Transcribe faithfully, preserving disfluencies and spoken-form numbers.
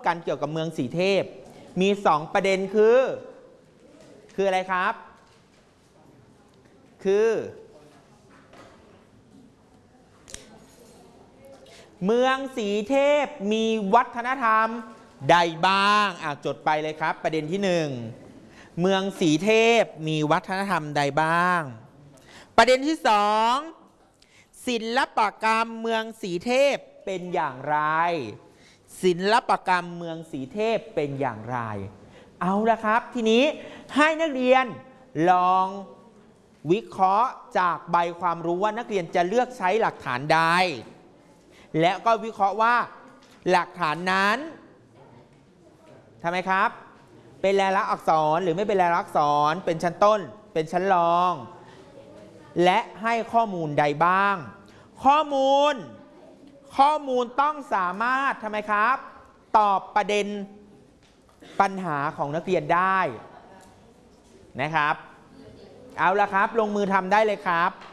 กันเกี่ยวกับเมืองสีเทพมีสองประเด็นคือคืออะไรครับคือเมืองสีเทพมีวัฒนธรรมใดบ้างอ่ะจดไปเลยครับประเด็นที่หนึ่งเมืองสีเทพมีวัฒนธรรมใดบ้างประเด็นที่สองศิลปกรรมเมืองสีเทพเป็นอย่างไรศิลปกรรมเมืองสีเทพเป็นอย่างไรเอาละครับทีนี้ให้นักเรียนลองวิเคราะห์จากใบความรู้ว่านักเรียนจะเลือกใช้หลักฐานใดและก็วิเคราะห์ว่าหลักฐานนั้นทำไมครับเป็นลายลักษณ์อักษรหรือไม่เป็นลายลักษณ์อักษรเป็นชั้นต้นเป็นชั้นรองและให้ข้อมูลใดบ้างข้อมูลข้อมูลต้องสามารถทำไมครับตอบประเด็นปัญหาของนักเรียนได้นะครับเอาละครับลงมือทำได้เลยครับ